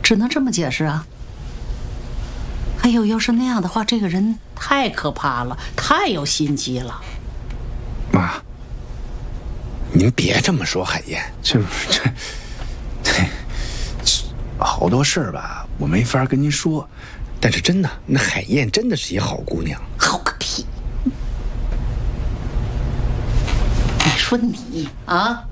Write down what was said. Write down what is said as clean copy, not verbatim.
只能这么解释啊。哎呦，要是那样的话，这个人太可怕了，太有心机了。 妈，您别这么说，海燕，这好多事儿吧，我没法跟您说。但是真的，那海燕真的是一好姑娘。 好个屁！你说你啊，